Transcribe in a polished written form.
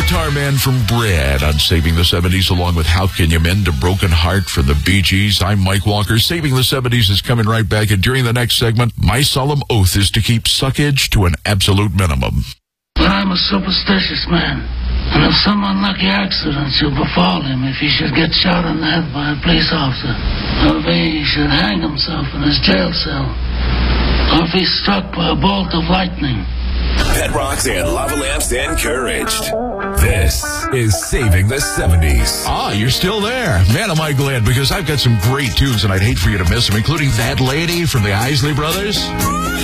Guitar Man from Bread on Saving the 70s, along with How Can You Mend a Broken Heart from the Bee Gees. I'm Mike Walker. Saving the 70s is coming right back, and during the next segment, my solemn oath is to keep suckage to an absolute minimum. But I'm a superstitious man, and if some unlucky accident should befall him, if he should get shot in the head by a police officer, or if he should hang himself in his jail cell, or if he's struck by a bolt of lightning. Pet Rocks and Lava Lamps encouraged. This is Saving the 70s. Ah, you're still there. Man, am I glad, because I've got some great tunes, and I'd hate for you to miss them, including That Lady from the Isley Brothers.